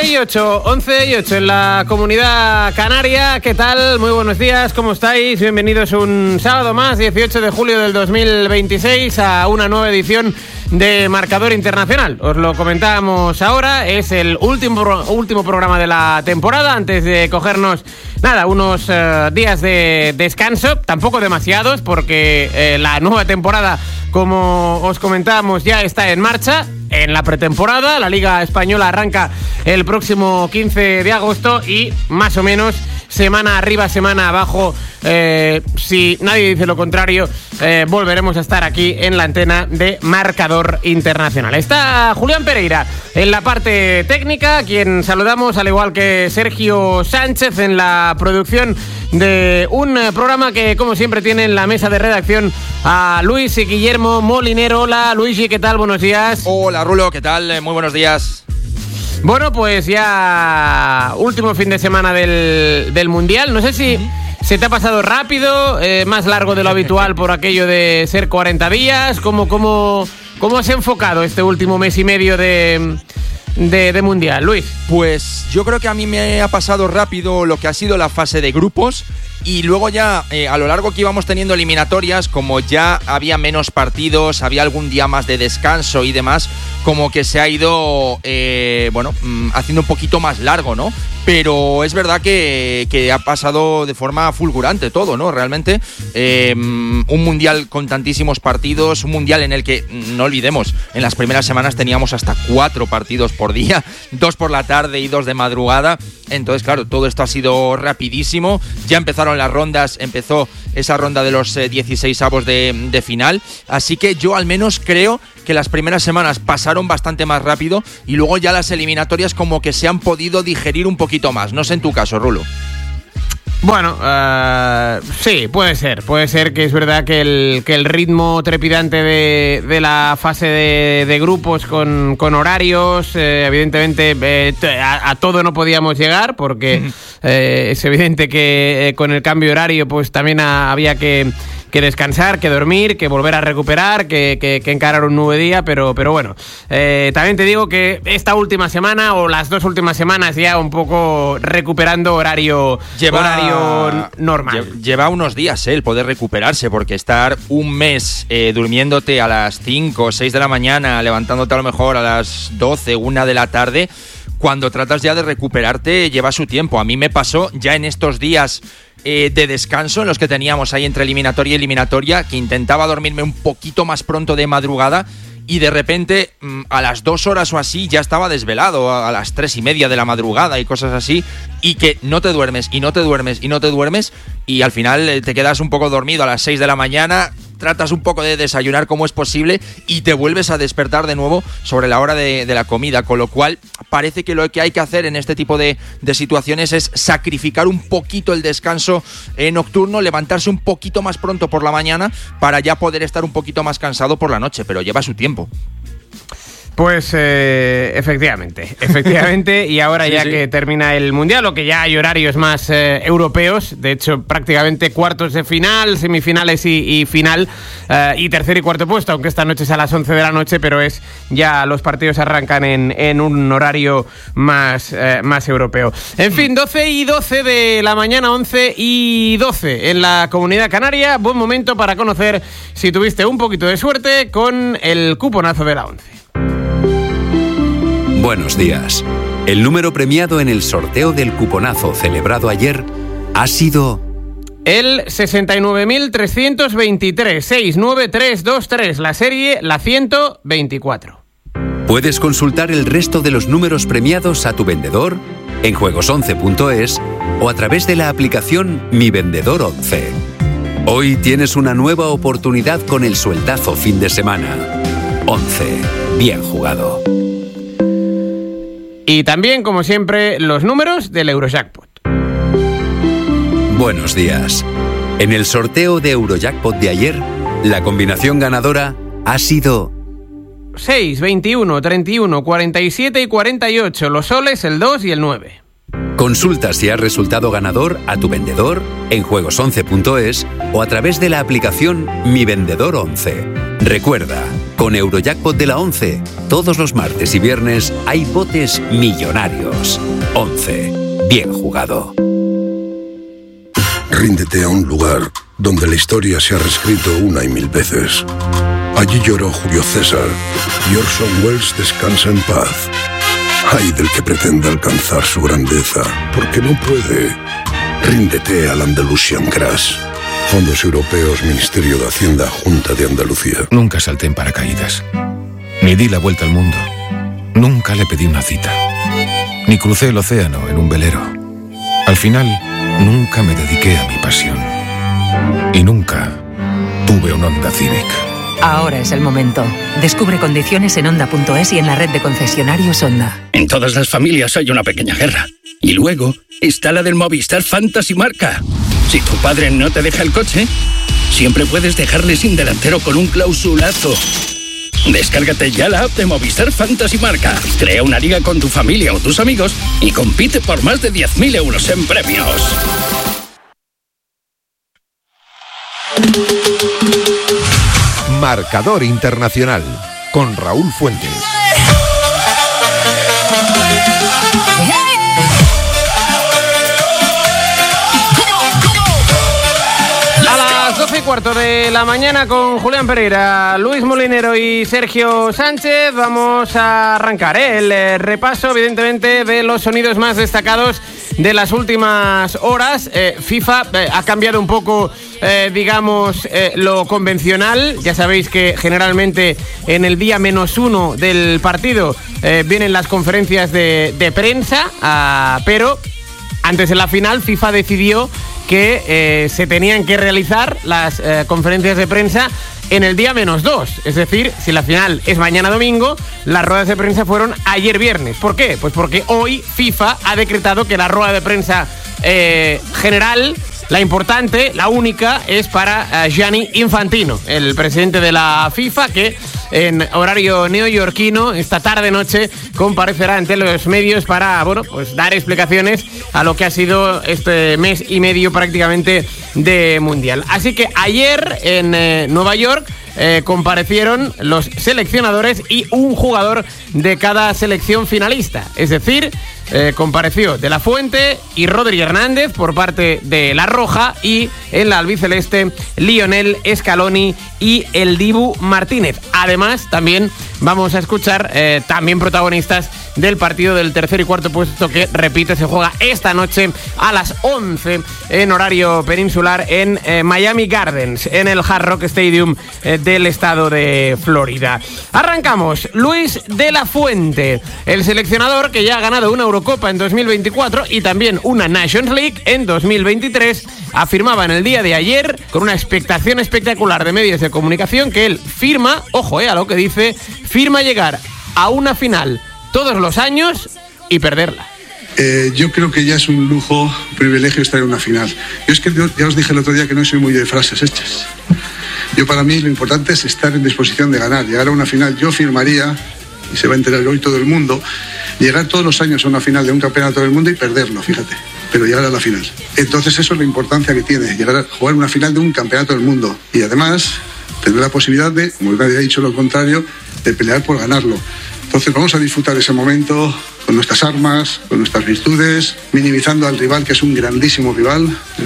11 y 8 en la Comunidad Canaria. ¿Qué tal? Muy buenos días, ¿cómo estáis? Bienvenidos un sábado más, 18 de julio del 2026, a una nueva edición de Marcador Internacional. Os lo comentábamos ahora, es el último programa de la temporada, antes de cogernos, unos días de descanso, tampoco demasiados, porque la nueva temporada, como os comentábamos, ya está en marcha. En la pretemporada, la Liga Española arranca el próximo 15 de agosto y más o menos semana arriba, semana abajo, si nadie dice lo contrario, volveremos a estar aquí en la antena de Marcador Internacional. Está Julián Pereira en la parte técnica, a quien saludamos, al igual que Sergio Sánchez en la producción de un programa que, como siempre, tiene en la mesa de redacción a Luis y Guillermo Molinero. Hola, Luigi, ¿qué tal? Buenos días. Hola, Rulo, ¿qué tal? Muy buenos días. Bueno, pues ya último fin de semana del Mundial. No sé si se te ha pasado rápido, más largo de lo habitual por aquello de ser 40 días. ¿Cómo has enfocado este último mes y medio de Mundial, Luis? Pues yo creo que a mí me ha pasado rápido lo que ha sido la fase de grupos, y luego ya a lo largo que íbamos teniendo eliminatorias, como ya había menos partidos, había algún día más de descanso y demás, como que se ha ido haciendo un poquito más largo, ¿no? Pero es verdad que ha pasado de forma fulgurante todo, ¿no? Realmente un mundial con tantísimos partidos, un mundial en el que, no olvidemos, en las primeras semanas teníamos hasta 4 partidos por día, 2 por la tarde y 2 de madrugada. Entonces, claro, todo esto ha sido rapidísimo. Ya empezaron las rondas, empezó esa ronda de los 16avos de final. Así que yo al menos creo que las primeras semanas pasaron bastante más rápido, y luego ya las eliminatorias como que se han podido digerir un poquito más. No sé en tu caso, Rulo. Bueno, sí, puede ser que es verdad que el ritmo trepidante de la fase de grupos con horarios, evidentemente a todo no podíamos llegar, porque es evidente que con el cambio de horario pues también había que descansar, que dormir, que volver a recuperar, que encarar un nuevo día, pero bueno, también te digo que esta última semana o las 2 últimas semanas ya un poco recuperando horario normal. Lleva unos días el poder recuperarse, porque estar un mes durmiéndote a las 5 o 6 de la mañana, levantándote a lo mejor a las 12, 1 de la tarde, cuando tratas ya de recuperarte, lleva su tiempo. A mí me pasó ya en estos días de descanso en los que teníamos ahí entre eliminatoria y eliminatoria, que intentaba dormirme un poquito más pronto de madrugada, y de repente a las 2 horas o así ya estaba desvelado, a las 3:30 de la madrugada y cosas así, y que no te duermes y al final te quedas un poco dormido a las 6 de la mañana, tratas un poco de desayunar como es posible y te vuelves a despertar de nuevo sobre la hora de la comida, con lo cual parece que lo que hay que hacer en este tipo de situaciones es sacrificar un poquito el descanso nocturno, levantarse un poquito más pronto por la mañana para ya poder estar un poquito más cansado por la noche, pero lleva su tiempo. Pues efectivamente, y ahora sí, que termina el Mundial, o que ya hay horarios más europeos, de hecho prácticamente cuartos de final, semifinales y final, y tercer y cuarto puesto, aunque esta noche es a las 11 de la noche, pero ya los partidos arrancan en un horario más europeo. En fin, 12 y 12 de la mañana, 11 y 12 en la Comunidad Canaria. Buen momento para conocer si tuviste un poquito de suerte con el cuponazo de la 11. Buenos días. El número premiado en el sorteo del cuponazo celebrado ayer ha sido el 69.323, 69323, la serie la 124. Puedes consultar el resto de los números premiados a tu vendedor en juegos11.es o a través de la aplicación Mi Vendedor 11. Hoy tienes una nueva oportunidad con el sueldazo fin de semana. 11. Bien jugado. Y también, como siempre, los números del Eurojackpot. Buenos días. En el sorteo de Eurojackpot de ayer, la combinación ganadora ha sido 6, 21, 31, 47 y 48. Los soles, el 2 y el 9. Consulta si has resultado ganador a tu vendedor en juegos11.es o a través de la aplicación Mi Vendedor 11. Recuerda, con Eurojackpot de la 11, todos los martes y viernes hay botes millonarios. 11. Bien jugado. Ríndete a un lugar donde la historia se ha reescrito una y mil veces. Allí lloró Julio César y Orson Welles descansa en paz. Ay del que pretenda alcanzar su grandeza, porque no puede. Ríndete al Andalusian Crash. Fondos Europeos, Ministerio de Hacienda, Junta de Andalucía. Nunca salté en paracaídas. Ni di la vuelta al mundo. Nunca le pedí una cita. Ni crucé el océano en un velero. Al final, nunca me dediqué a mi pasión. Y nunca tuve un Honda Civic. Ahora es el momento. Descubre condiciones en Honda.es y en la red de concesionarios Honda. En todas las familias hay una pequeña guerra. Y luego está la del Movistar Fantasy Marca. Si tu padre no te deja el coche, siempre puedes dejarle sin delantero con un clausulazo. Descárgate ya la app de Movistar Fantasy Marca. Crea una liga con tu familia o tus amigos y compite por más de 10.000 euros en premios. Marcador Internacional con Raúl Fuentes. A las 12:15 de la mañana con Julián Pereira, Luis Molinero y Sergio Sánchez vamos a arrancar el repaso, evidentemente, de los sonidos más destacados de las últimas horas. FIFA ha cambiado un poco, digamos, lo convencional. Ya sabéis que generalmente en el día -1 del partido vienen las conferencias de prensa, pero antes de la final FIFA decidió que se tenían que realizar las conferencias de prensa en el día -2. Es decir, si la final es mañana domingo, las ruedas de prensa fueron ayer viernes. ¿Por qué? Pues porque hoy FIFA ha decretado que la rueda de prensa general, la importante, la única, es para Gianni Infantino, el presidente de la FIFA, que en horario neoyorquino, esta tarde-noche, comparecerá ante los medios para, bueno, pues dar explicaciones a lo que ha sido este mes y medio prácticamente de Mundial. Así que ayer en Nueva York comparecieron los seleccionadores y un jugador de cada selección finalista. Es decir, compareció De La Fuente y Rodri Hernández por parte de La Roja, y en la albiceleste Lionel Scaloni y el Dibu Martínez. Además, también vamos a escuchar también protagonistas del partido del tercer y cuarto puesto, que, repito, se juega esta noche a las 11 en horario peninsular en Miami Gardens, en el Hard Rock Stadium del estado de Florida. Arrancamos. Luis De La Fuente, el seleccionador que ya ha ganado una Eurocopa en 2024 y también una Nations League en 2023, afirmaba en el día de ayer, con una expectación espectacular de medios de comunicación, que él firma, ojo a lo que dice, firma llegar a una final todos los años y perderla. Yo creo que ya es un lujo, un privilegio estar en una final. Yo es que ya os dije el otro día que no soy muy de frases hechas. Yo, para mí, lo importante es estar en disposición de ganar, llegar a una final. Yo firmaría, y se va a enterar hoy todo el mundo, llegar todos los años a una final de un campeonato del mundo y perderlo, fíjate, pero llegar a la final. Entonces eso es la importancia que tiene, llegar a jugar una final de un campeonato del mundo y además tener la posibilidad de, como nadie ha dicho lo contrario, de pelear por ganarlo. Entonces vamos a disfrutar ese momento con nuestras armas, con nuestras virtudes, minimizando al rival, que es un grandísimo rival,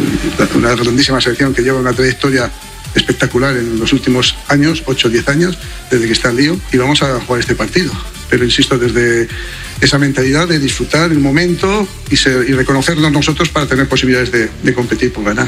una grandísima selección que lleva una trayectoria espectacular en los últimos años, 8 o 10 años, desde que está el lío, y vamos a jugar este partido. Pero insisto, desde esa mentalidad de disfrutar el momento y reconocernos nosotros para tener posibilidades de competir por ganar.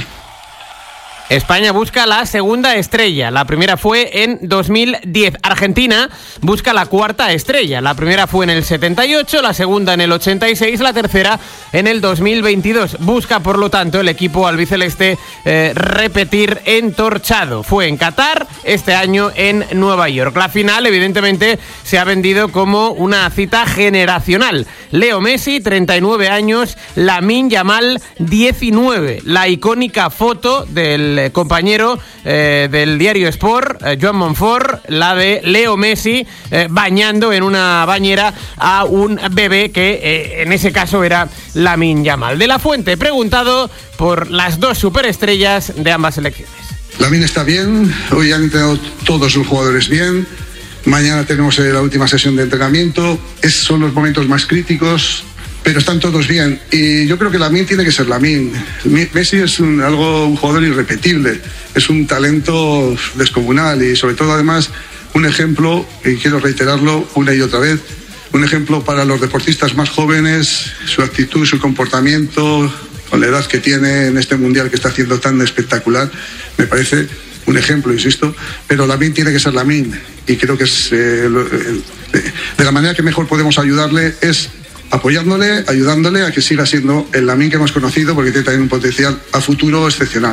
España busca la segunda estrella. La primera fue en 2010. Argentina busca la cuarta estrella. La primera fue en el 78, la segunda en el 86, la tercera en el 2022. Busca, por lo tanto, el equipo albiceleste repetir entorchado. Fue en Qatar, este año en Nueva York. La final, evidentemente, se ha vendido como una cita generacional. Leo Messi, 39 años, Lamine Yamal, 19. La icónica foto del del compañero del diario Sport, Joan Montfort, la de Leo Messi bañando en una bañera a un bebé que en ese caso era Lamine Yamal. De la Fuente, preguntado por las dos superestrellas de ambas selecciones. Lamine está bien, hoy han entrenado todos los jugadores bien, mañana tenemos la última sesión de entrenamiento, esos son los momentos más críticos, pero están todos bien. Y yo creo que Lamine tiene que ser Lamine. Messi es un jugador irrepetible, es un talento descomunal y sobre todo además un ejemplo, y quiero reiterarlo una y otra vez, un ejemplo para los deportistas más jóvenes, su actitud, su comportamiento, con la edad que tiene en este mundial que está haciendo tan espectacular, me parece un ejemplo, insisto, pero Lamine tiene que ser Lamine y creo que es de la manera que mejor podemos ayudarle es apoyándole, ayudándole a que siga siendo el Lamine que hemos conocido, porque tiene también un potencial a futuro excepcional.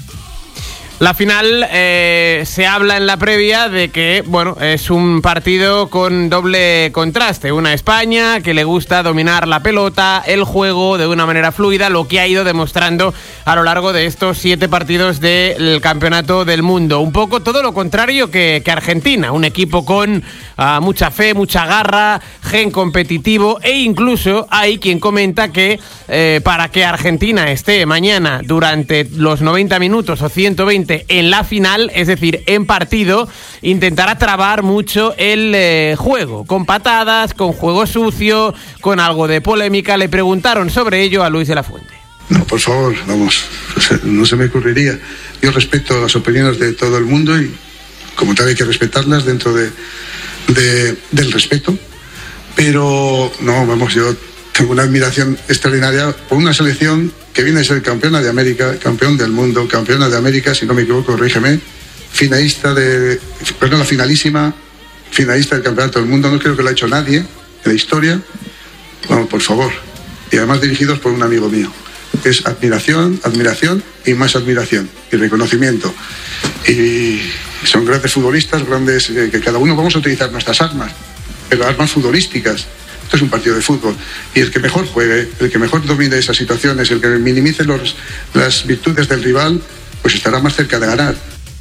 La final se habla en la previa de que, bueno, es un partido con doble contraste. Una España que le gusta dominar la pelota, el juego de una manera fluida, lo que ha ido demostrando a lo largo de estos 7 partidos del Campeonato del Mundo. Un poco todo lo contrario que Argentina, un equipo con mucha fe, mucha garra, gen competitivo, e incluso hay quien comenta que para que Argentina esté mañana durante los 90 minutos o 120 en la final, es decir, en partido, intentará trabar mucho el juego, con patadas, con juego sucio, con algo de polémica. Le preguntaron sobre ello a Luis de la Fuente. No, por favor, vamos, no se me ocurriría. Yo respeto las opiniones de todo el mundo y como tal hay que respetarlas dentro del respeto, pero no, vamos, yo tengo una admiración extraordinaria por una selección que viene a ser campeona de América, campeón del mundo, campeona de América, si no me equivoco, corrígeme, la finalísima, finalista del Campeonato del Mundo, no creo que lo ha hecho nadie en la historia, vamos, por favor, y además dirigidos por un amigo mío. Es admiración, admiración y más admiración y reconocimiento. Y son grandes futbolistas, grandes, que cada uno vamos a utilizar nuestras armas, pero armas futbolísticas. Esto es un partido de fútbol y el que mejor juegue, el que mejor domine esas situaciones, el que minimice las virtudes del rival, pues estará más cerca de ganar.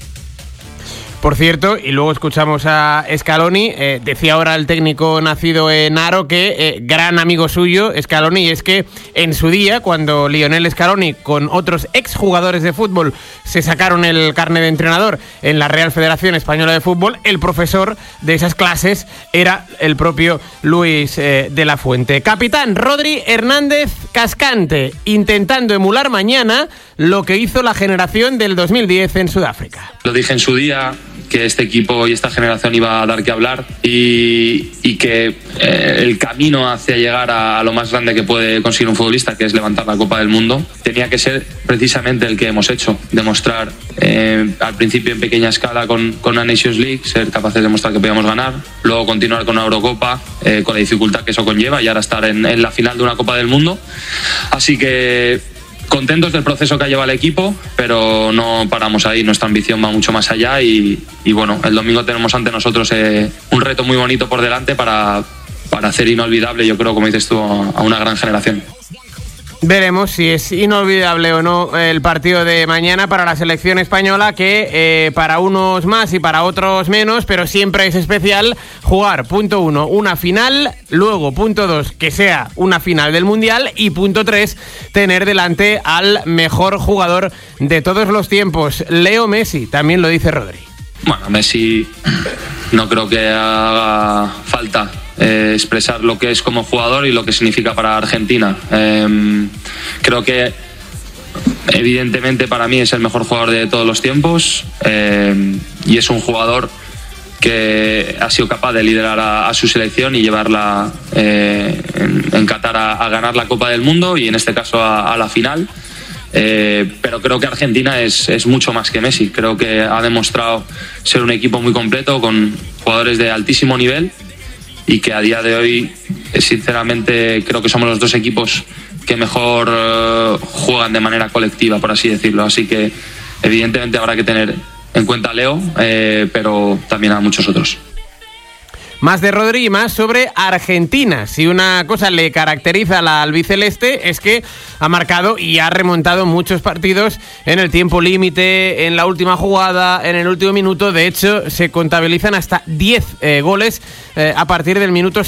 Por cierto, y luego escuchamos a Scaloni, decía ahora el técnico nacido en Haro que gran amigo suyo, Scaloni, y es que en su día, cuando Lionel Scaloni con otros exjugadores de fútbol se sacaron el carnet de entrenador en la Real Federación Española de Fútbol, el profesor de esas clases era el propio Luis de la Fuente. Capitán Rodri Hernández Cascante, intentando emular mañana lo que hizo la generación del 2010 en Sudáfrica. Lo dije en su día, que este equipo y esta generación iba a dar que hablar y que el camino hacia llegar a lo más grande que puede conseguir un futbolista, que es levantar la Copa del Mundo, tenía que ser precisamente el que hemos hecho, demostrar al principio en pequeña escala con una Nations League, ser capaces de demostrar que podíamos ganar, luego continuar con una Eurocopa con la dificultad que eso conlleva y ahora estar en la final de una Copa del Mundo. Así que contentos del proceso que ha llevado el equipo, pero no paramos ahí, nuestra ambición va mucho más allá y bueno, el domingo tenemos ante nosotros un reto muy bonito por delante para hacer inolvidable, yo creo, como dices tú, a una gran generación. Veremos si es inolvidable o no el partido de mañana para la selección española, que para unos más y para otros menos, pero siempre es especial jugar, punto 1, una final, luego punto 2, que sea una final del Mundial, y punto 3, tener delante al mejor jugador de todos los tiempos, Leo Messi, también lo dice Rodri. Bueno, Messi no creo que haga falta expresar lo que es como jugador y lo que significa para Argentina. Creo que evidentemente para mí es el mejor jugador de todos los tiempos y es un jugador que ha sido capaz de liderar a su selección y llevarla en Qatar a ganar la Copa del Mundo y en este caso a la final. Pero creo que Argentina es mucho más que Messi. Creo que ha demostrado ser un equipo muy completo con jugadores de altísimo nivel y que a día de hoy, sinceramente, creo que somos los dos equipos que mejor juegan de manera colectiva, por así decirlo. Así que evidentemente habrá que tener en cuenta a Leo, pero también a muchos otros. más de Rodri y más sobre Argentina. Si una cosa le caracteriza a la albiceleste es que ha marcado y ha remontado muchos partidos en el tiempo límite, en la última jugada, en el último minuto. De hecho, se contabilizan hasta 10 goles a partir del minuto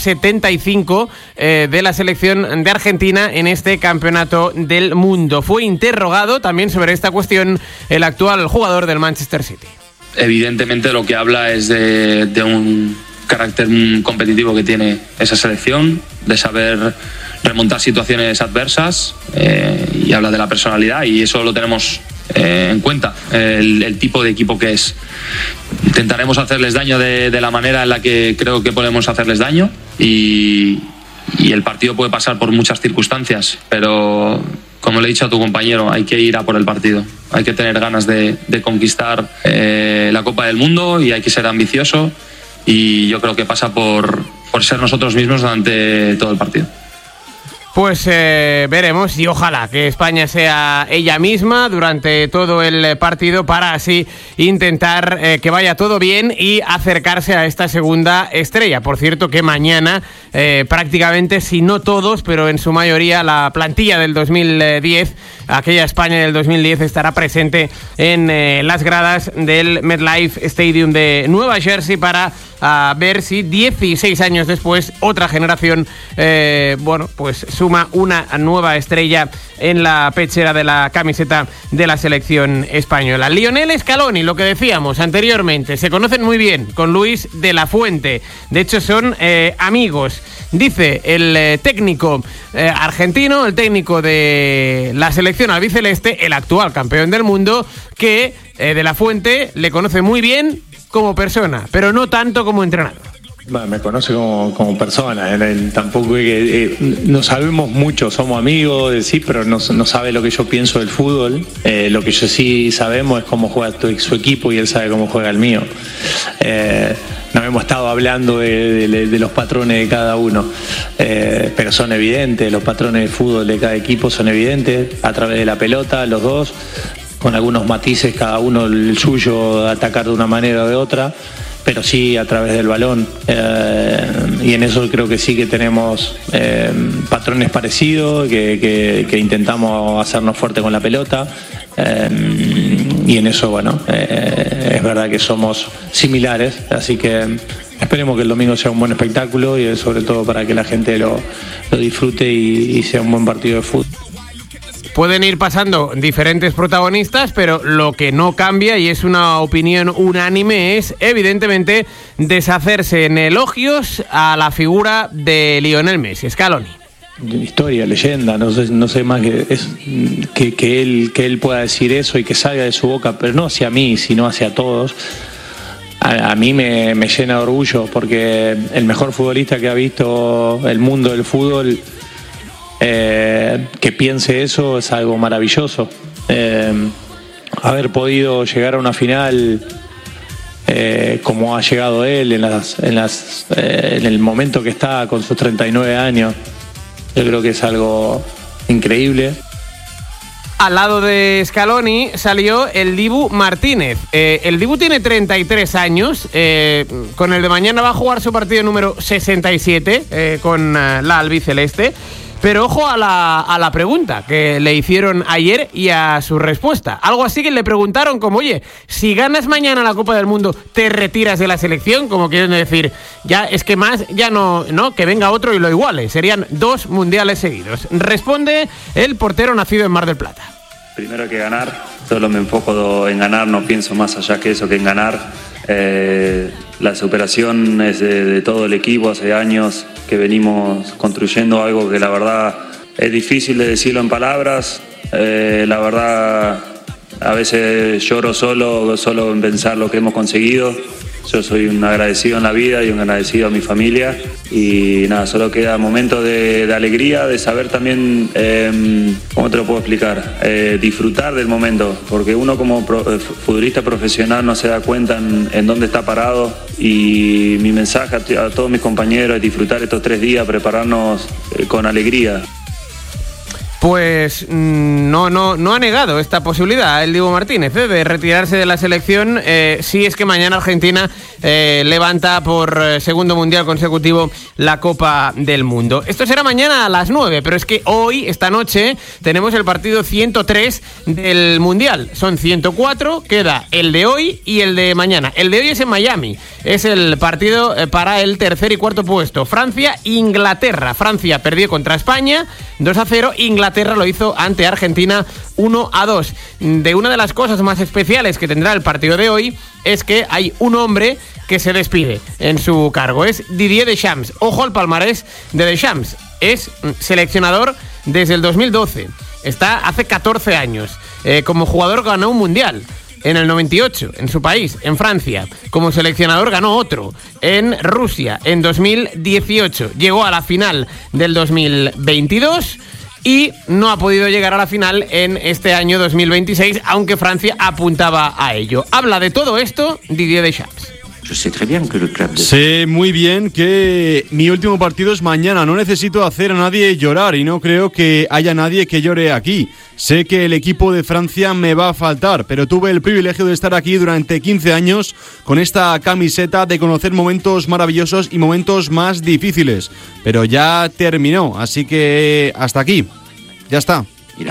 75 de la selección de Argentina en este campeonato del mundo. Fue interrogado también sobre esta cuestión el actual jugador del Manchester City. Evidentemente lo que habla es de un carácter competitivo que tiene esa selección, de saber remontar situaciones adversas, y habla de la personalidad, y eso lo tenemos en cuenta, el tipo de equipo que es. Intentaremos hacerles daño de la manera en la que creo que podemos hacerles daño, y el partido puede pasar por muchas circunstancias, pero como le he dicho a tu compañero, hay que ir a por el partido, hay que tener ganas de conquistar la Copa del Mundo, y hay que ser ambicioso, y yo creo que pasa por ser nosotros mismos durante todo el partido. Pues veremos, y ojalá que España sea ella misma durante todo el partido para así intentar que vaya todo bien y acercarse a esta segunda estrella. Por cierto que mañana prácticamente, si no todos, pero en su mayoría la plantilla del 2010, aquella España del 2010, estará presente en las gradas del MetLife Stadium de Nueva Jersey para ver si 16 años después otra generación pues suma una nueva estrella en la pechera de la camiseta de la selección española. Lionel Scaloni, lo que decíamos anteriormente, se conocen muy bien con Luis de la Fuente, de hecho son amigos. Dice el técnico argentino, el técnico de la selección albiceleste, el actual campeón del mundo, que de la Fuente le conoce muy bien como persona, pero no tanto como entrenador. Bueno, me conoce como persona, tampoco no sabemos mucho, somos amigos, sí, pero no sabe lo que yo pienso del fútbol. Lo que yo sí sabemos es cómo juega su equipo, y él sabe cómo juega el mío. No hemos estado hablando de los patrones de cada uno, pero son evidentes, los patrones de fútbol de cada equipo son evidentes, a través de la pelota, los dos, con algunos matices, cada uno el suyo, atacar de una manera o de otra, pero sí a través del balón, y en eso creo que sí que tenemos patrones parecidos, que intentamos hacernos fuerte con la pelota, y en eso, bueno, es verdad que somos similares, así que esperemos que el domingo sea un buen espectáculo, y sobre todo para que la gente lo disfrute y sea un buen partido de fútbol. Pueden ir pasando diferentes protagonistas, pero lo que no cambia, y es una opinión unánime, es evidentemente deshacerse en elogios a la figura de Lionel Messi. Scaloni. Historia, leyenda, no sé más que él pueda decir eso y que salga de su boca, pero no hacia mí, sino hacia todos. A mí me llena de orgullo, porque el mejor futbolista que ha visto el mundo del fútbol, que piense eso es algo maravilloso. Haber podido llegar a una final como ha llegado él en el momento que está con sus 39 años, yo creo que es algo increíble. Al lado de Scaloni salió el Dibu Martínez. El Dibu tiene 33 años. Con el de mañana va a jugar su partido número 67 con la albiceleste. Pero ojo a la pregunta que le hicieron ayer y a su respuesta. Algo así que le preguntaron como, oye, si ganas mañana la Copa del Mundo, ¿te retiras de la selección? Como quieren decir, ya es que más, ya no, que venga otro y lo iguale. Serían 2 mundiales seguidos. Responde el portero nacido en Mar del Plata. Primero hay que ganar. Solo me enfoco en ganar, no pienso más allá que eso, que en ganar. La superación es de todo el equipo, hace años que venimos construyendo algo que la verdad es difícil de decirlo en palabras, la verdad a veces lloro solo en pensar lo que hemos conseguido. Yo soy un agradecido en la vida y un agradecido a mi familia, y nada, solo queda momentos de alegría, de saber también, ¿cómo te lo puedo explicar? Disfrutar del momento, porque uno como futbolista profesional no se da cuenta en dónde está parado, y mi mensaje a todos mis compañeros es disfrutar estos 3 días, prepararnos con alegría. pues no ha negado esta posibilidad el Dibu Martínez de retirarse de la selección si es que mañana Argentina levanta por segundo mundial consecutivo la Copa del Mundo. Esto será mañana a las 9, pero es que hoy, esta noche, tenemos el partido 103 del Mundial. Son 104, queda el de hoy y el de mañana. El de hoy es en Miami, es el partido para el tercer y cuarto puesto. Francia-Inglaterra. Francia perdió contra España 2-0, Inglaterra lo hizo ante Argentina 1-2. De una de las cosas más especiales que tendrá el partido de hoy es que hay un hombre que se despide en su cargo, es Didier Deschamps. Ojo al palmarés de Deschamps, es seleccionador desde el 2012, está hace 14 años, como jugador ganó un mundial en el 98, en su país, en Francia. Como seleccionador ganó otro, en Rusia, en 2018. Llegó a la final del 2022 y no ha podido llegar a la final en este año 2026, aunque Francia apuntaba a ello. Habla de todo esto Didier Deschamps. Sé muy bien que mi último partido es mañana. No necesito hacer a nadie llorar y no creo que haya nadie que llore aquí. Sé que el equipo de Francia me va a faltar, pero tuve el privilegio de estar aquí durante 15 años con esta camiseta, de conocer momentos maravillosos y momentos más difíciles. Pero ya terminó, así que hasta aquí. Ya está.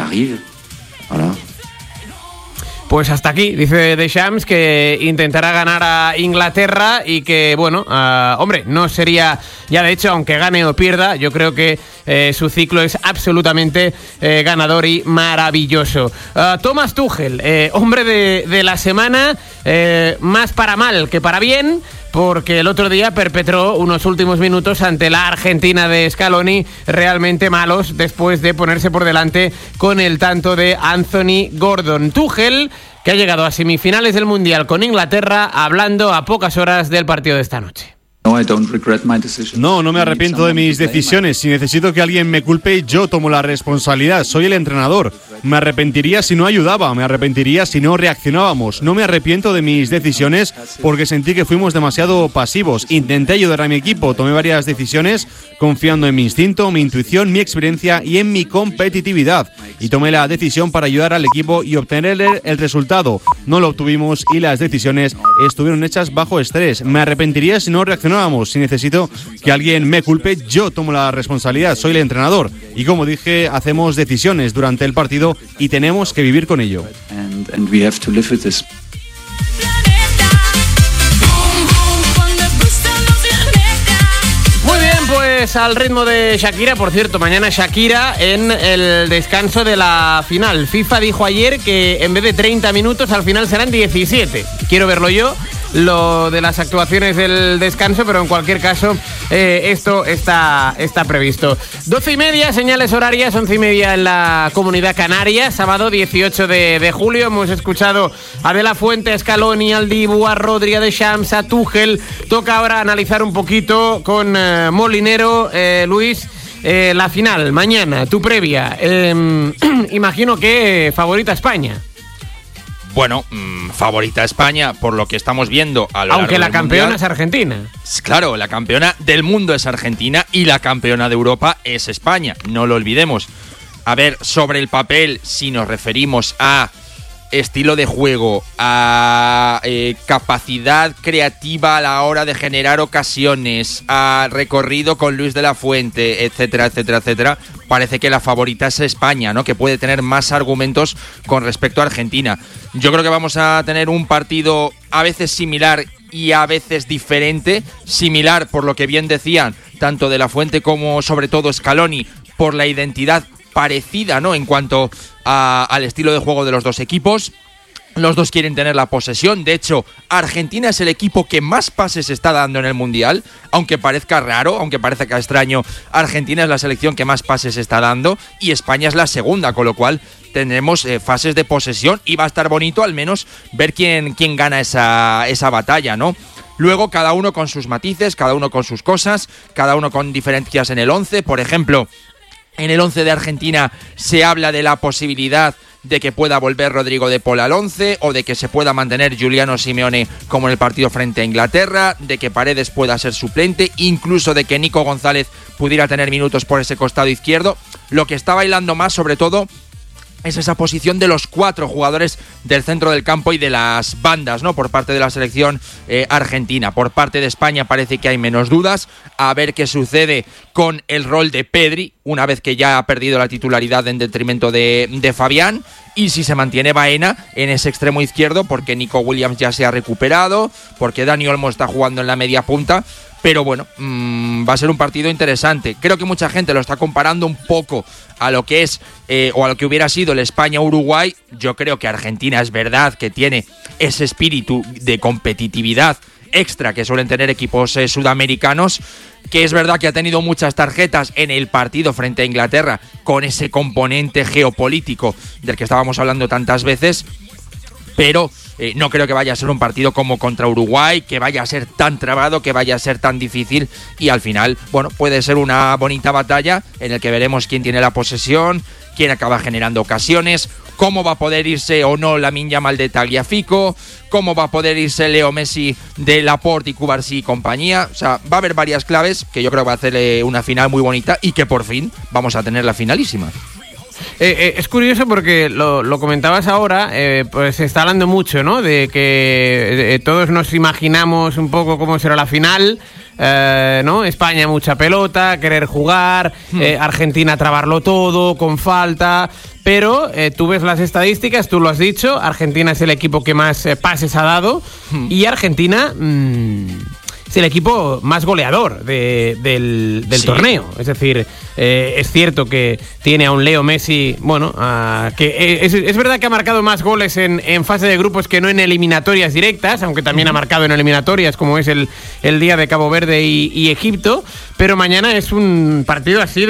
Pues hasta aquí, dice Deschamps, que intentará ganar a Inglaterra y que, bueno, hombre, no sería, ya de hecho, aunque gane o pierda, yo creo que su ciclo es absolutamente ganador y maravilloso. Thomas Tuchel, hombre de la semana, más para mal que para bien, porque el otro día perpetró unos últimos minutos ante la Argentina de Scaloni realmente malos, después de ponerse por delante con el tanto de Anthony Gordon. Tuchel, que ha llegado a semifinales del Mundial con Inglaterra, hablando a pocas horas del partido de esta noche. No me arrepiento de mis decisiones. Si necesito que alguien me culpe, yo tomo la responsabilidad. Soy el entrenador. Me arrepentiría si no ayudaba, me arrepentiría si no reaccionábamos. No me arrepiento de mis decisiones porque sentí que fuimos demasiado pasivos. Intenté ayudar a mi equipo, tomé varias decisiones confiando en mi instinto, mi intuición, mi experiencia y en mi competitividad. Y tomé la decisión para ayudar al equipo y obtener el resultado. No lo obtuvimos y las decisiones estuvieron hechas bajo estrés. Me arrepentiría si no reaccionábamos. Si necesito que alguien me culpe, yo tomo la responsabilidad. Soy el entrenador. Y como dije, hacemos decisiones durante el partido y tenemos que vivir con ello. Muy bien, pues al ritmo de Shakira. Por cierto, mañana Shakira en el descanso de la final. FIFA dijo ayer que en vez de 30 minutos al final serán 17. Quiero verlo yo, lo de las actuaciones del descanso, pero en cualquier caso esto está previsto. 12:30, señales horarias, 11:30 en la Comunidad Canaria, sábado 18 de julio. Hemos escuchado a De La Fuente, a Scaloni, al Dibu, a Rodri, a Deschamps, a Tuchel. Toca ahora analizar un poquito con Molinero, Luis, la final, mañana, tu previa. Imagino que favorita España. Bueno, favorita España por lo que estamos viendo a lo aunque largo la del campeona mundial. Es Argentina. Claro, la campeona del mundo es Argentina y la campeona de Europa es España, no lo olvidemos. A ver, sobre el papel, si nos referimos a estilo de juego, a capacidad creativa a la hora de generar ocasiones, a recorrido con Luis de la Fuente, etcétera, etcétera, etcétera, parece que la favorita es España, ¿no? Que puede tener más argumentos con respecto a Argentina. Yo creo que vamos a tener un partido a veces similar y a veces diferente. Similar, por lo que bien decían tanto De La Fuente como sobre todo Scaloni, por la identidad parecida, ¿no? En cuanto al estilo de juego de los dos equipos. Los dos quieren tener la posesión. De hecho, Argentina es el equipo que más pases está dando en el Mundial. Aunque parezca raro, aunque parezca extraño, Argentina es la selección que más pases está dando y España es la segunda, con lo cual tendremos fases de posesión y va a estar bonito al menos ver quién gana esa batalla, ¿no? Luego cada uno con sus matices, cada uno con sus cosas, cada uno con diferencias en el 11. Por ejemplo, en el 11 de Argentina se habla de la posibilidad de que pueda volver Rodrigo de Paul al 11 o de que se pueda mantener Giuliano Simeone como en el partido frente a Inglaterra, de que Paredes pueda ser suplente, incluso de que Nico González pudiera tener minutos por ese costado izquierdo. Lo que está bailando más, sobre todo, es esa posición de los 4 jugadores del centro del campo y de las bandas, ¿no? Por parte de la selección argentina. Por parte de España parece que hay menos dudas. A ver qué sucede con el rol de Pedri, una vez que ya ha perdido la titularidad en detrimento de Fabián. Y si se mantiene Baena en ese extremo izquierdo, porque Nico Williams ya se ha recuperado, porque Dani Olmo está jugando en la media punta. Pero bueno, va a ser un partido interesante. Creo que mucha gente lo está comparando un poco a lo que es o a lo que hubiera sido el España-Uruguay. Yo creo que Argentina es verdad que tiene ese espíritu de competitividad extra que suelen tener equipos sudamericanos, que es verdad que ha tenido muchas tarjetas en el partido frente a Inglaterra con ese componente geopolítico del que estábamos hablando tantas veces, pero no creo que vaya a ser un partido como contra Uruguay, que vaya a ser tan trabado, que vaya a ser tan difícil, y al final, bueno, puede ser una bonita batalla en el que veremos quién tiene la posesión, quién acaba generando ocasiones, cómo va a poder irse o no Lamine Yamal de Tagliafico, cómo va a poder irse Leo Messi de Laporte y Cubarsí y compañía. O sea, va a haber varias claves que yo creo que va a hacer una final muy bonita y que por fin vamos a tener la finalísima. Es curioso porque lo comentabas ahora, pues se está hablando mucho, ¿no? De que todos nos imaginamos un poco cómo será la final, ¿no? España mucha pelota, querer jugar, Argentina trabarlo todo, con falta, pero tú ves las estadísticas, tú lo has dicho, Argentina es el equipo que más pases ha dado y Argentina... es el equipo más goleador del sí. torneo. Es decir, es cierto que tiene a un Leo Messi, bueno, que es verdad que ha marcado más goles en fase de grupos que no en eliminatorias directas, aunque también ha marcado en eliminatorias, como es el día de Cabo Verde y Egipto, pero mañana es un partido así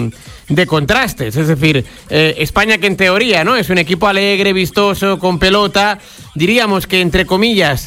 de contrastes. Es decir, España, que en teoría, ¿no?, es un equipo alegre, vistoso, con pelota, diríamos que, entre comillas,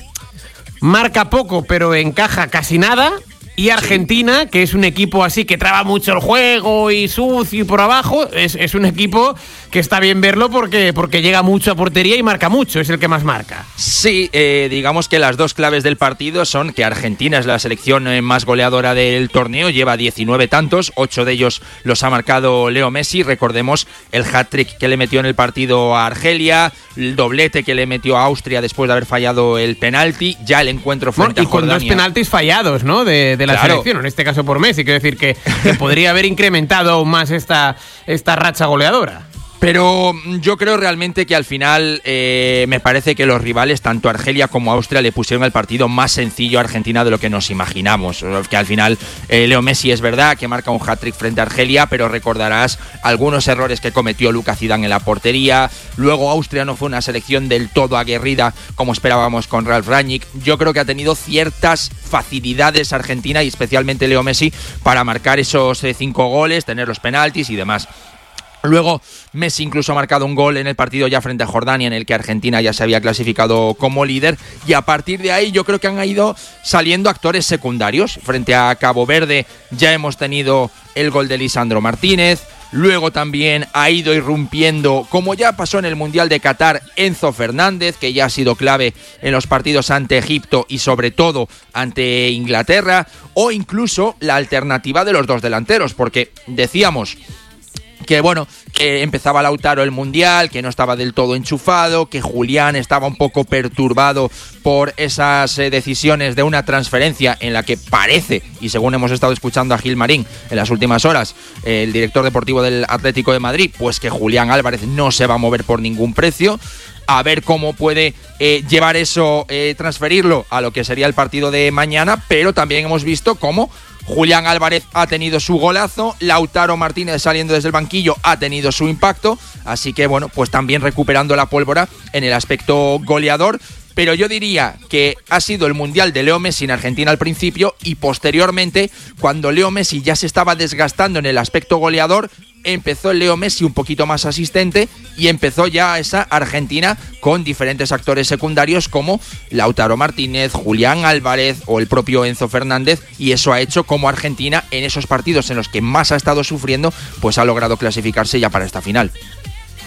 marca poco, pero encaja casi nada. Y Argentina, que es un equipo así que traba mucho el juego y sucio y por abajo, es un equipo que está bien verlo porque llega mucho a portería y marca mucho, es el que más marca. Sí, digamos que las dos claves del partido son que Argentina es la selección más goleadora del torneo, lleva 19 tantos, 8 de ellos los ha marcado Leo Messi. Recordemos el hat-trick que le metió en el partido a Argelia, el doblete que le metió a Austria después de haber fallado el penalti, ya el encuentro frente a Jordania. Y con 2 penaltis fallados, ¿no?, de la selección, en este caso por Messi. Quiero decir que podría haber incrementado aún más esta racha goleadora. Pero yo creo realmente que al final me parece que los rivales, tanto Argelia como Austria, le pusieron el partido más sencillo a Argentina de lo que nos imaginamos. Que al final Leo Messi es verdad que marca un hat-trick frente a Argelia, pero recordarás algunos errores que cometió Lucas Zidane en la portería. Luego Austria no fue una selección del todo aguerrida como esperábamos con Ralf Rangnick. Yo creo que ha tenido ciertas facilidades Argentina y especialmente Leo Messi para marcar esos 5 goles, tener los penaltis y demás. Luego Messi incluso ha marcado un gol en el partido ya frente a Jordania, en el que Argentina ya se había clasificado como líder, y a partir de ahí yo creo que han ido saliendo actores secundarios. Frente a Cabo Verde ya hemos tenido el gol de Lisandro Martínez, luego también ha ido irrumpiendo, como ya pasó en el Mundial de Qatar, Enzo Fernández, que ya ha sido clave en los partidos ante Egipto y sobre todo ante Inglaterra, o incluso la alternativa de los dos delanteros, porque decíamos que bueno, que empezaba Lautaro el Mundial, que no estaba del todo enchufado, que Julián estaba un poco perturbado por esas decisiones de una transferencia en la que parece, y según hemos estado escuchando a Gil Marín en las últimas horas, el director deportivo del Atlético de Madrid, pues que Julián Álvarez no se va a mover por ningún precio. A ver cómo puede llevar eso, transferirlo a lo que sería el partido de mañana, pero también hemos visto cómo Julián Álvarez ha tenido su golazo, Lautaro Martínez saliendo desde el banquillo ha tenido su impacto, así que bueno, pues también recuperando la pólvora en el aspecto goleador. Pero yo diría que ha sido el Mundial de Leo Messi en Argentina al principio, y posteriormente, cuando Leo Messi ya se estaba desgastando en el aspecto goleador, empezó el Leo Messi un poquito más asistente y empezó ya esa Argentina con diferentes actores secundarios como Lautaro Martínez, Julián Álvarez o el propio Enzo Fernández, y eso ha hecho como Argentina, en esos partidos en los que más ha estado sufriendo, pues ha logrado clasificarse ya para esta final.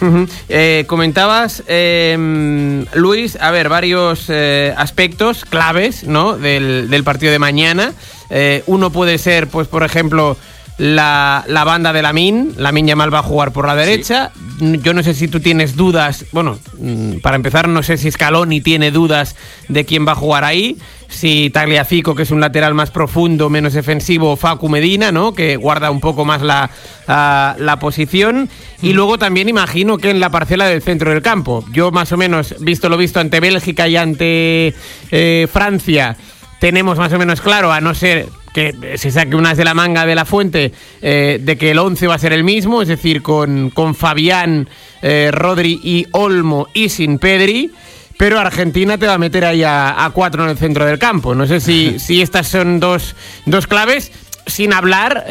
Comentabas, Luis, a ver, varios aspectos claves, ¿no?, del partido de mañana. Uno puede ser, pues, por ejemplo, la banda de Lamine Yamal va a jugar por la derecha. Sí. Yo no sé si tú tienes dudas. Bueno, para empezar, no sé si Scaloni tiene dudas de quién va a jugar ahí. Si Tagliafico, que es un lateral más profundo, menos defensivo, o Facu Medina, ¿no?, que guarda un poco más la posición. Y luego también imagino que en la parcela del centro del campo. Yo más o menos, visto lo visto ante Bélgica y ante Francia, tenemos más o menos claro, a no ser que se saque unas de la manga de la fuente, de que el 11 va a ser el mismo, es decir, con Fabián, Rodri y Olmo, y sin Pedri. Pero Argentina te va a meter ahí a 4 en el centro del campo. No sé si estas son dos claves, sin hablar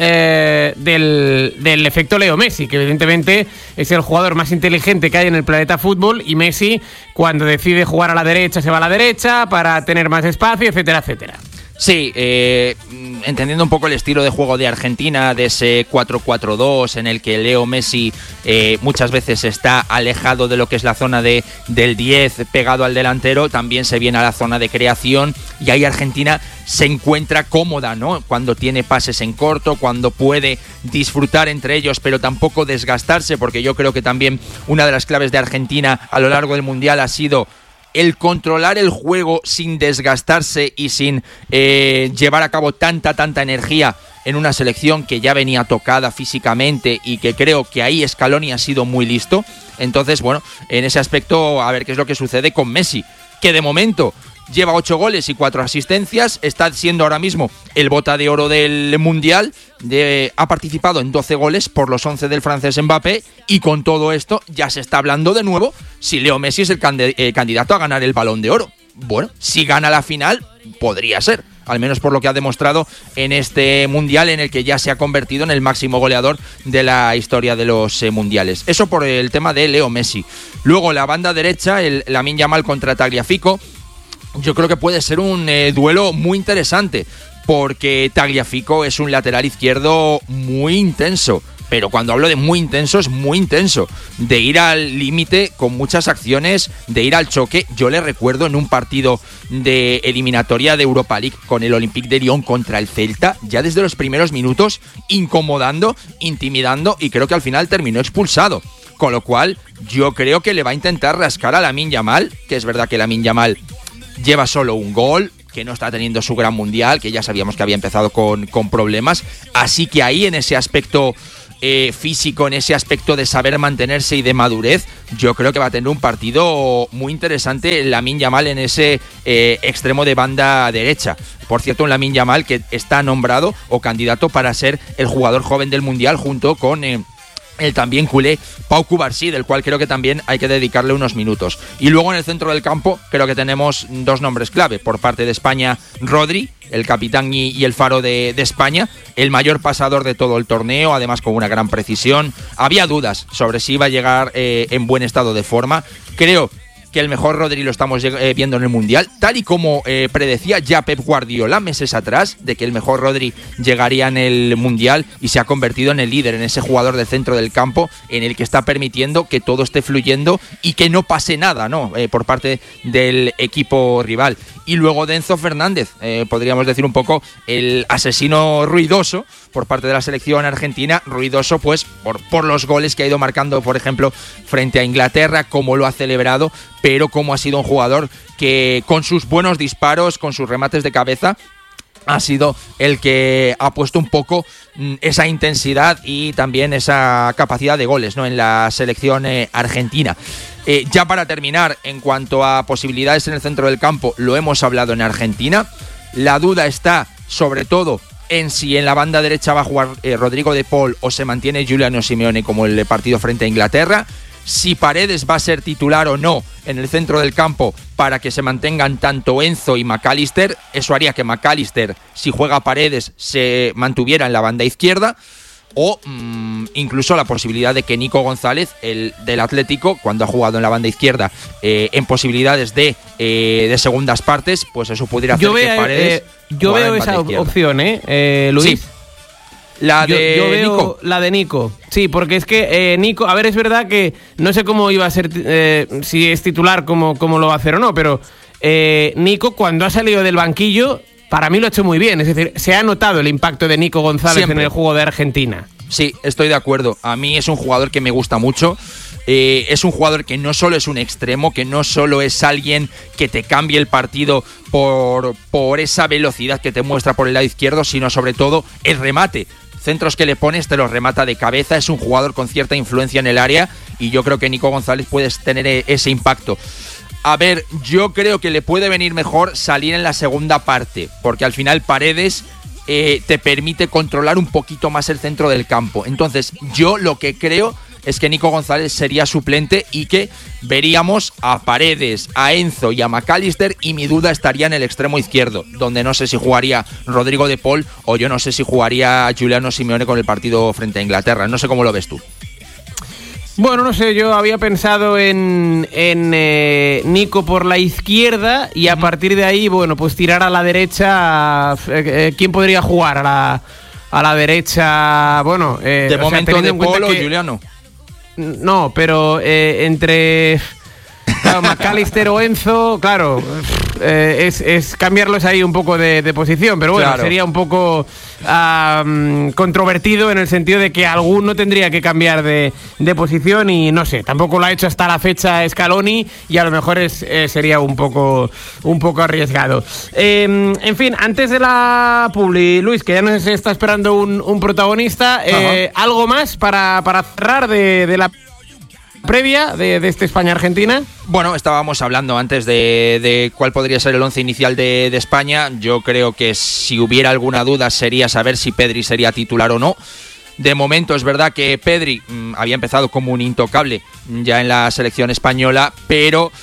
del efecto Leo Messi, que evidentemente es el jugador más inteligente que hay en el planeta fútbol, y Messi, cuando decide jugar a la derecha, se va a la derecha para tener más espacio, etcétera, etcétera. Sí, entendiendo un poco el estilo de juego de Argentina, de ese 4-4-2 en el que Leo Messi muchas veces está alejado de lo que es la zona del 10, pegado al delantero, también se viene a la zona de creación, y ahí Argentina se encuentra cómoda, ¿no?, cuando tiene pases en corto, cuando puede disfrutar entre ellos, pero tampoco desgastarse, porque yo creo que también una de las claves de Argentina a lo largo del Mundial ha sido el controlar el juego sin desgastarse y sin llevar a cabo tanta energía en una selección que ya venía tocada físicamente, y que creo que ahí Scaloni ha sido muy listo. Entonces, bueno, en ese aspecto, a ver qué es lo que sucede con Messi, que de momento lleva 8 goles y 4 asistencias, está siendo ahora mismo el bota de oro del Mundial, ha participado en 12 goles por los 11 del francés Mbappé, y con todo esto ya se está hablando de nuevo si Leo Messi es el candidato a ganar el Balón de Oro. Bueno, si gana la final, podría ser, al menos por lo que ha demostrado en este Mundial, en el que ya se ha convertido en el máximo goleador de la historia de los mundiales. Eso por el tema de Leo Messi. Luego la banda derecha, el Lamine Yamal contra Tagliafico. Yo creo que puede ser un duelo muy interesante, porque Tagliafico es un lateral izquierdo muy intenso, pero cuando hablo de muy intenso, es muy intenso, de ir al límite con muchas acciones, de ir al choque. Yo le recuerdo en un partido de eliminatoria de Europa League con el Olympique de Lyon contra el Celta, ya desde los primeros minutos incomodando, intimidando, y creo que al final terminó expulsado. Con lo cual, yo creo que le va a intentar rascar a Lamine Yamal, que es verdad que Lamine Yamal lleva solo un gol, que no está teniendo su gran Mundial, que ya sabíamos que había empezado con problemas. Así que ahí, en ese aspecto físico, en ese aspecto de saber mantenerse y de madurez, yo creo que va a tener un partido muy interesante Lamine Yamal en ese extremo de banda derecha. Por cierto, un Lamine Yamal que está nombrado o candidato para ser el jugador joven del Mundial, junto con el también culé Pau Cubarsí, del cual creo que también hay que dedicarle unos minutos. Y luego en el centro del campo creo que tenemos 2 nombres clave. Por parte de España, Rodri, el capitán y el faro de España, el mayor pasador de todo el torneo, además con una gran precisión. Había dudas sobre si iba a llegar en buen estado de forma. Creo que el mejor Rodri lo estamos viendo en el Mundial, tal y como predecía ya Pep Guardiola meses atrás, de que el mejor Rodri llegaría en el Mundial, y se ha convertido en el líder, en ese jugador del centro del campo, en el que está permitiendo que todo esté fluyendo y que no pase nada, ¿no?, por parte del equipo rival. Y luego de Enzo Fernández, podríamos decir un poco el asesino ruidoso por parte de la selección argentina, ruidoso pues por los goles que ha ido marcando, por ejemplo, frente a Inglaterra, cómo lo ha celebrado, pero cómo ha sido un jugador que con sus buenos disparos, con sus remates de cabeza, ha sido el que ha puesto un poco esa intensidad y también esa capacidad de goles, ¿no?, en la selección argentina. Ya para terminar, en cuanto a posibilidades en el centro del campo, lo hemos hablado en Argentina. La duda está sobre todo en si en la banda derecha va a jugar Rodrigo de Paul o se mantiene Giuliano Simeone como el partido frente a Inglaterra. Si Paredes va a ser titular o no en el centro del campo para que se mantengan tanto Enzo y McAllister. Eso haría que McAllister, si juega Paredes, se mantuviera en la banda izquierda. O incluso la posibilidad de que Nico González, el del Atlético, cuando ha jugado en la banda izquierda, en posibilidades de segundas partes, pues eso pudiera hacer que Paredes... yo veo esa opción, Luis. Sí. La yo veo Nico. La de Nico. Sí, porque es que Nico, a ver, es verdad que no sé cómo iba a ser, si es titular, cómo lo va a hacer o no, pero Nico, cuando ha salido del banquillo, para mí lo ha hecho muy bien. Es decir, se ha notado el impacto de Nico González Siempre. en el juego de Argentina. Sí, estoy de acuerdo. A mí es un jugador que me gusta mucho. Es un jugador que no solo es un extremo, que no solo es alguien que te cambie el partido por esa velocidad que te muestra por el lado izquierdo, sino sobre todo el remate. Centros que le pones te los remata de cabeza. Es un jugador con cierta influencia en el área y yo creo que Nico González puede tener ese impacto. A ver, yo creo que le puede venir mejor salir en la segunda parte, porque al final Paredes te permite controlar un poquito más el centro del campo. Entonces, yo lo que creo es que Nico González sería suplente y que veríamos a Paredes, a Enzo y a McAllister, y mi duda estaría en el extremo izquierdo, donde no sé si jugaría Rodrigo de Paul o yo no sé si jugaría Giuliano Simeone con el partido frente a Inglaterra. No sé cómo lo ves tú. Bueno, no sé, yo había pensado en Nico por la izquierda y a partir de ahí, bueno, pues tirar a la derecha. ¿Quién podría jugar a la derecha? Bueno, de momento De Paul o Giuliano. No, pero entre McAllister o Enzo, claro, es cambiarlos ahí un poco de posición, pero bueno, claro, sería un poco controvertido en el sentido de que alguno tendría que cambiar de posición y no sé, tampoco lo ha hecho hasta la fecha Scaloni y a lo mejor sería un poco arriesgado. En fin, antes de la publi, Luis, que ya nos está esperando un protagonista, ¿algo más para cerrar de la previa de este España-Argentina? Bueno, estábamos hablando antes de cuál podría ser el once inicial de España. Yo creo que si hubiera alguna duda sería saber si Pedri sería titular o no. De momento es verdad que Pedri había empezado como un intocable ya en la selección española, pero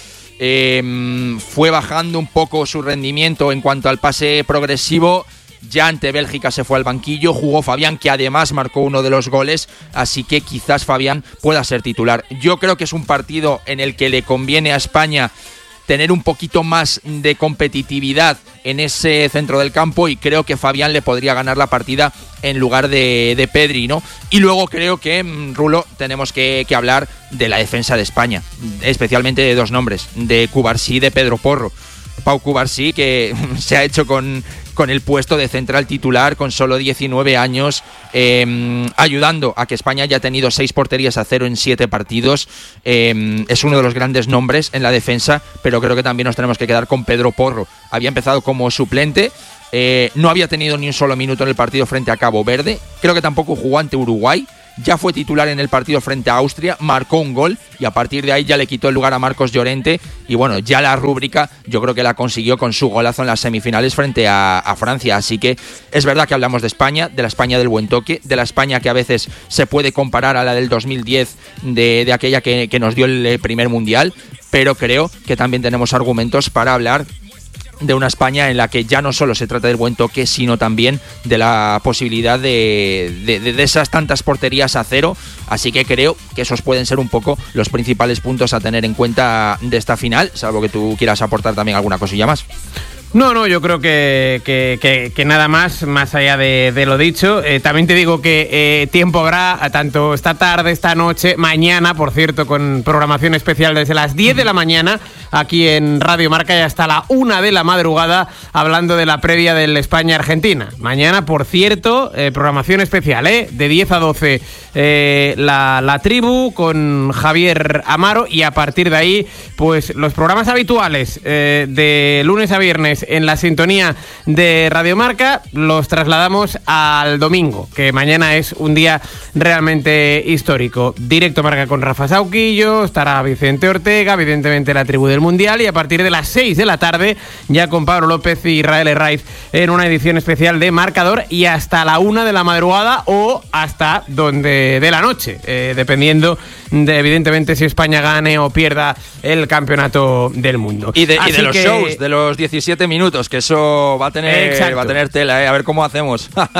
fue bajando un poco su rendimiento en cuanto al pase progresivo. Ya ante Bélgica se fue al banquillo, jugó Fabián, que además marcó uno de los goles, así que quizás Fabián pueda ser titular. Yo creo que es un partido en el que le conviene a España tener un poquito más de competitividad en ese centro del campo y creo que Fabián le podría ganar la partida en lugar de Pedri, ¿no? Y luego creo que, Rulo, tenemos que hablar de la defensa de España, especialmente de dos nombres, de Cubarsí y de Pedro Porro. Pau Cubarsí, que se ha hecho con el puesto de central titular con solo 19 años, ayudando a que España haya tenido 6 porterías a 0 en 7 partidos. Es uno de los grandes nombres en la defensa, pero creo que también nos tenemos que quedar con Pedro Porro. Había empezado como suplente, no había tenido ni un solo minuto en el partido frente a Cabo Verde, creo que tampoco jugó ante Uruguay. Ya fue titular en el partido frente a Austria, marcó un gol y a partir de ahí ya le quitó el lugar a Marcos Llorente y bueno, ya la rúbrica yo creo que la consiguió con su golazo en las semifinales frente a Francia. Así que es verdad que hablamos de España, de la España del buen toque, de la España que a veces se puede comparar a la del 2010, de aquella que nos dio el primer mundial, pero creo que también tenemos argumentos para hablar de una España en la que ya no solo se trata del buen toque, sino también de la posibilidad de esas tantas porterías a 0. Así que creo que esos pueden ser un poco los principales puntos a tener en cuenta de esta final, salvo que tú quieras aportar también alguna cosilla más. No, yo creo que nada más allá de lo dicho. También te digo que tiempo habrá tanto esta tarde, esta noche, mañana, por cierto, con programación especial desde las 10 de la mañana aquí en Radio Marca y hasta la 1 de la madrugada hablando de la previa del España-Argentina. Mañana, por cierto, programación especial, de 10 a 12 la tribu con Javier Amaro y a partir de ahí, pues los programas habituales de lunes a viernes en la sintonía de Radio Marca los trasladamos al domingo, que mañana es un día realmente histórico. Directo Marca con Rafa Sauquillo, estará Vicente Ortega, evidentemente la tribu del Mundial y a partir de las 6 de la tarde ya con Pablo López y Israel Herraiz en una edición especial de Marcador y hasta la 1 de la madrugada o hasta donde de la noche, dependiendo de evidentemente si España gane o pierda el campeonato del mundo. Y de los shows, de los 17 minutos, que eso va a tener tela, a ver cómo hacemos.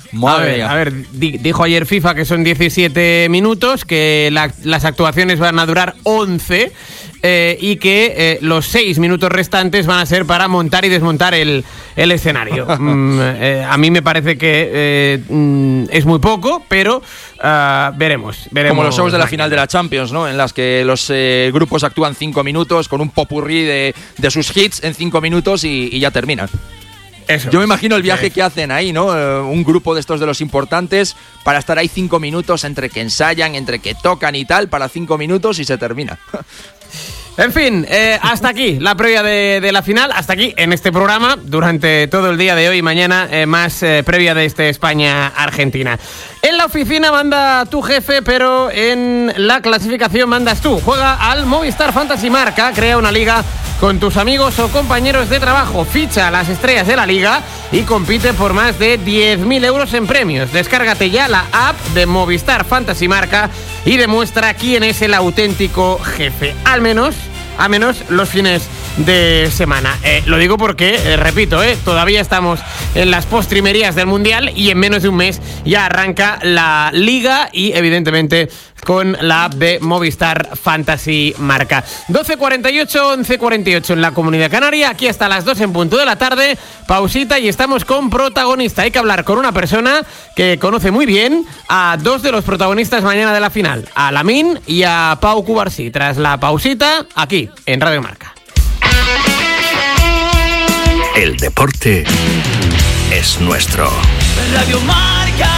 Madre a ver, dijo ayer FIFA que son 17 minutos, que las actuaciones van a durar 11 y que los 6 minutos restantes van a ser para montar y desmontar el escenario. A mí me parece que es muy poco, pero veremos. Como los shows de la final de la Champions, ¿no? En las que los grupos actúan 5 minutos con un popurrí de sus hits en 5 minutos y ya terminan. Eso. Yo me imagino el viaje que hacen ahí, ¿no? Un grupo de estos de los importantes para estar ahí 5 minutos entre que ensayan, entre que tocan y tal, para 5 minutos y se termina. En fin, hasta aquí la previa de la final, hasta aquí en este programa, durante todo el día de hoy y mañana, más previa de este España-Argentina. En la oficina manda tu jefe, pero en la clasificación mandas tú. Juega al Movistar Fantasy Marca, crea una liga con tus amigos o compañeros de trabajo, ficha a las estrellas de la liga y compite por más de 10.000 euros en premios. Descárgate ya la app de Movistar Fantasy Marca y demuestra quién es el auténtico jefe, al menos los fines de semana. Lo digo porque, repito, todavía estamos en las postrimerías del Mundial y en menos de un mes ya arranca la Liga y evidentemente con la app de Movistar Fantasy Marca. 12:48, 11:48 en la Comunidad Canaria, aquí hasta las 2 en punto de la tarde, pausita y estamos con protagonista. Hay que hablar con una persona que conoce muy bien a dos de los protagonistas mañana de la final, a Lamine y a Pau Cubarsí. Tras la pausita, aquí en Radio Marca. El deporte es nuestro. Radio Marca.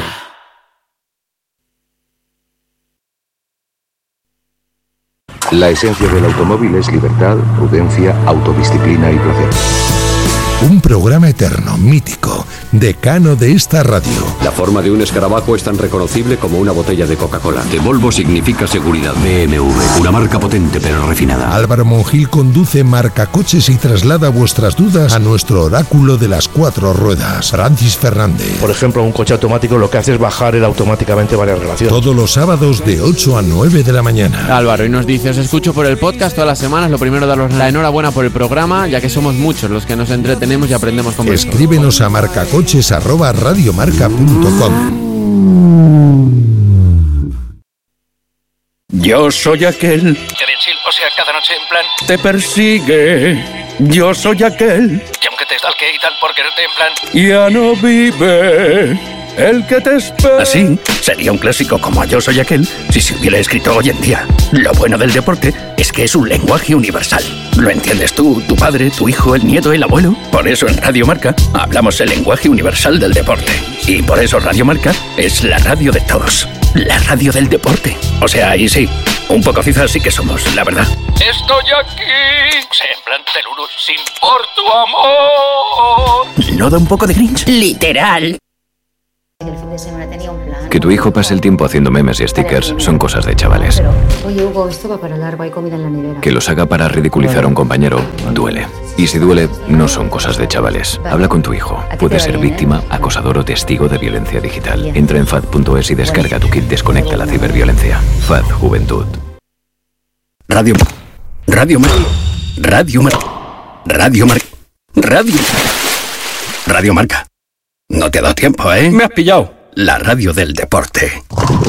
La esencia del automóvil es libertad, prudencia, autodisciplina y placer. Un programa eterno, mítico, decano de esta radio. La forma de un escarabajo es tan reconocible como una botella de Coca-Cola. De Volvo significa seguridad. BMW, una marca potente pero refinada. Álvaro Monjil conduce Marcacoches y traslada vuestras dudas a nuestro oráculo de las 4 ruedas, Francis Fernández. Por ejemplo, un coche automático lo que hace es bajar él automáticamente varias relaciones. Todos los sábados de 8 a 9 de la mañana. Álvaro, y nos dice, os escucho por el podcast todas las semanas. Lo primero, daros la enhorabuena por el programa, ya que somos muchos los que nos entretenemos y aprendemos con vosotros. Escríbenos a marcacoches@radiomarca.com. Yo soy aquel O sea, cada noche en plan te persigue. Yo soy aquel que aunque te stalke y tal por quererte en plan ya no vive. El que te espera. Así sería un clásico como Yo soy aquel si se hubiera escrito hoy en día. Lo bueno del deporte es que es un lenguaje universal. ¿Lo entiendes tú, tu padre, tu hijo, el nieto, el abuelo? Por eso en Radio Marca hablamos el lenguaje universal del deporte. Y por eso Radio Marca es la radio de todos. La radio del deporte. O sea, ahí sí, un poco cizas sí que somos, la verdad. estoy aquí. O sea, en plan Teluru, sin por tu amor. ¿No da un poco de cringe? Literal. El fin de semana tenía un plan. Que tu hijo pase el tiempo haciendo memes y stickers son cosas de chavales. Oye, Hugo, esto va para largo, hay comida en la nevera. Que los haga para ridiculizar a un compañero duele. Y si duele, no son cosas de chavales. Habla con tu hijo. Puede ser víctima, acosador o testigo de violencia digital. Entra en FAD.es y descarga tu kit Desconecta la ciberviolencia. FAD Juventud. Radio Marca. Radio Marca. Radio Marca. No te ha dado tiempo, ¿eh? Me has pillado. La radio del deporte.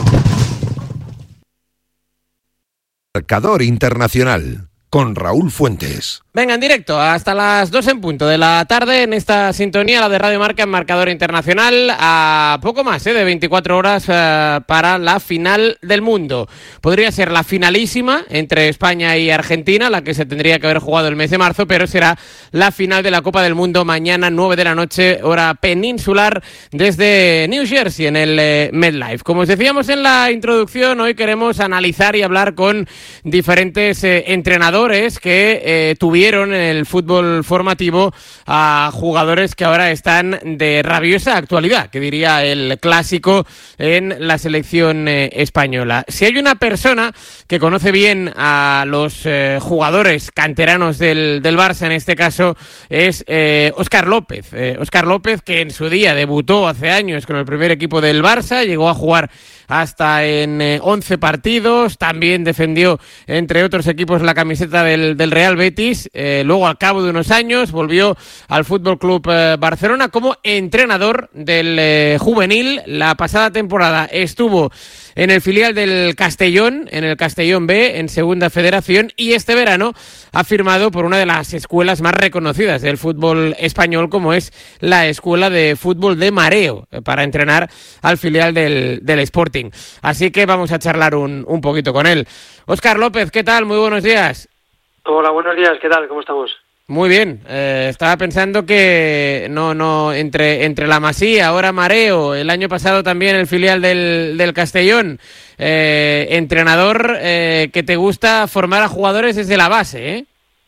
Marcador Internacional con Raúl Fuentes. Venga, en directo, hasta las 2 en punto de la tarde en esta sintonía, la de Radio Marca en Marcador Internacional, a poco más de 24 horas para la final del mundo. Podría ser la finalísima entre España y Argentina, la que se tendría que haber jugado el mes de marzo, pero será la final de la Copa del Mundo mañana 9 de la noche, hora peninsular, desde New Jersey, en el MetLife. Como os decíamos en la introducción, hoy queremos analizar y hablar con diferentes entrenadores que tuvieron en el fútbol formativo a jugadores que ahora están de rabiosa actualidad, que diría el clásico en la selección española. Si hay una persona que conoce bien a los jugadores canteranos del Barça, en este caso es Óscar López. Óscar López, que en su día debutó hace años con el primer equipo del Barça, llegó a jugar hasta en 11 partidos, también defendió entre otros equipos la camiseta del Real Betis, luego al cabo de unos años volvió al Fútbol Club Barcelona como entrenador del juvenil. La pasada temporada estuvo en el filial del Castellón, en el Castellón B, en Segunda Federación, y este verano ha firmado por una de las escuelas más reconocidas del fútbol español, como es la Escuela de Fútbol de Mareo, para entrenar al filial del Sporting. Así que vamos a charlar un poquito con él. Óscar López, ¿qué tal? Muy buenos días. Hola, buenos días, ¿qué tal? ¿Cómo estamos? Muy bien, estaba pensando que entre la Masía, ahora Mareo, el año pasado también el filial del Castellón, entrenador que te gusta formar a jugadores desde la base, ¿eh?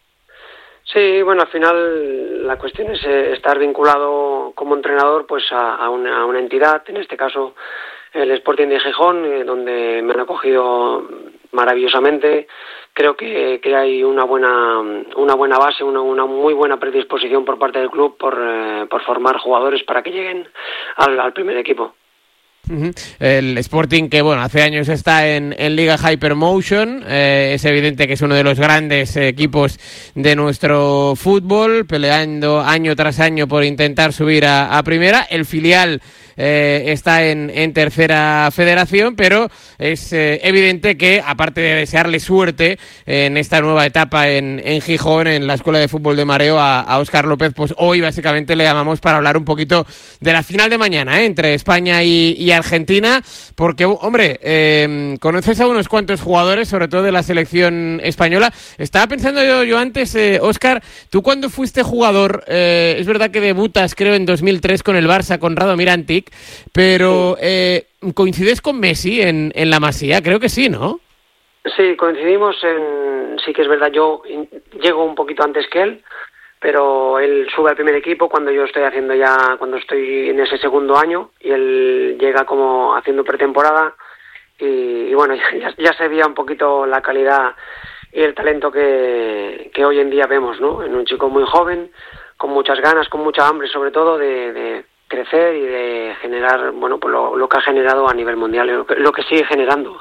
Sí, bueno, al final la cuestión es estar vinculado como entrenador pues a una entidad, en este caso el Sporting de Gijón, donde me han acogido maravillosamente. Creo que hay una buena base, una muy buena predisposición por parte del club por formar jugadores para que lleguen al primer equipo. El Sporting, que bueno, hace años está en Liga Hypermotion, es evidente que es uno de los grandes equipos de nuestro fútbol, peleando año tras año por intentar subir a primera. El filial está en Tercera Federación, pero es evidente que, aparte de desearle suerte en esta nueva etapa en Gijón, en la Escuela de Fútbol de Mareo, a Óscar López, pues hoy básicamente le llamamos para hablar un poquito de la final de mañana, entre España y Argentina, porque, hombre, conoces a unos cuantos jugadores, sobre todo de la selección española. Estaba pensando yo antes, Óscar, tú cuando fuiste jugador, es verdad que debutas, creo, en 2003 con el Barça, con Radomir Antic, pero ¿coincides con Messi en la Masía? Creo que sí, ¿no? Sí, coincidimos sí que es verdad, yo llego un poquito antes que él, pero él sube al primer equipo cuando estoy en ese segundo año, y él llega como haciendo pretemporada, y bueno, ya se veía un poquito la calidad y el talento que hoy en día vemos, ¿no? En un chico muy joven, con muchas ganas, con mucha hambre, sobre todo de crecer y de generar, bueno, pues lo que ha generado a nivel mundial, lo que sigue generando.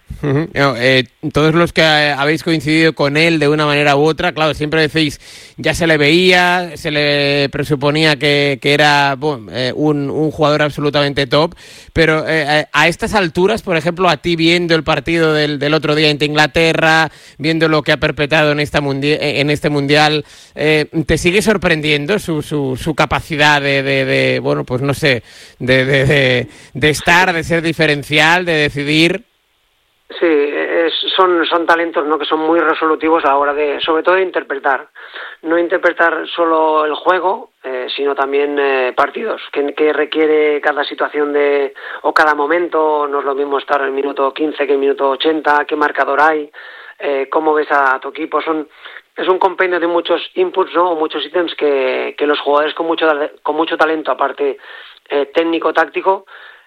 Todos los que habéis coincidido con él de una manera u otra, claro, siempre decís, ya se le veía, se le presuponía que era un jugador absolutamente top, pero a estas alturas, por ejemplo, a ti viendo el partido del otro día ante Inglaterra, viendo lo que ha perpetrado en este mundial, ¿te sigue sorprendiendo su capacidad de bueno, pues no sé, de estar, de ser diferencial, de decidir? Sí, son talentos, ¿no?, que son muy resolutivos a la hora sobre todo de interpretar. No interpretar solo el juego, sino también partidos, que requiere cada situación o cada momento. No es lo mismo estar en el minuto 15 que en el minuto 80, qué marcador hay, cómo ves a tu equipo. Es un compendio de muchos inputs, ¿no?, o muchos ítems que los jugadores con mucho talento, aparte técnico, táctico,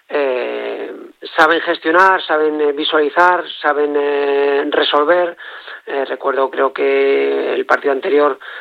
saben gestionar, saben visualizar, saben resolver. Recuerdo, creo que el partido anterior